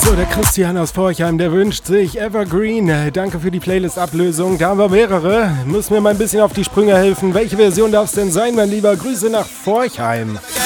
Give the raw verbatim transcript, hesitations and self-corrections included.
So, der Christian aus Forchheim, der wünscht sich Evergreen. Danke für die Playlist-Ablösung. Da haben wir mehrere. Müssen wir mal ein bisschen auf die Sprünge helfen. Welche Version darf es denn sein, mein Lieber? Grüße nach Forchheim.